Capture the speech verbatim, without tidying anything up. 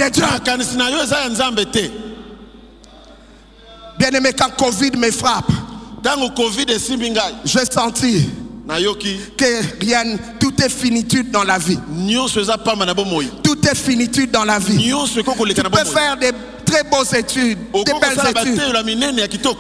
de Dieu. Bien-aimé, quand Covid me frappe, j'ai senti que rien, tout est finitude dans la vie. Tout est finitude dans la vie. Tu peux faire des très beaux études, des belles études.